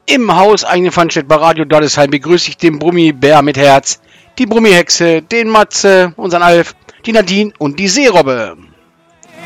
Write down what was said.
Im Haus eigene Pfannstedt bei Radio Doddesheim begrüße ich den Brummibär mit Herz, die Brummihexe, den Matze, unseren Alf, die Nadine und die Seerobbe.